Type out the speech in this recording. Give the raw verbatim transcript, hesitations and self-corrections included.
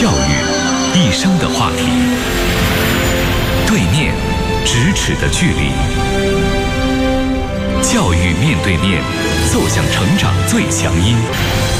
教育，一生的话题。对面，咫尺的距离。教育面对面，奏响成长最强音。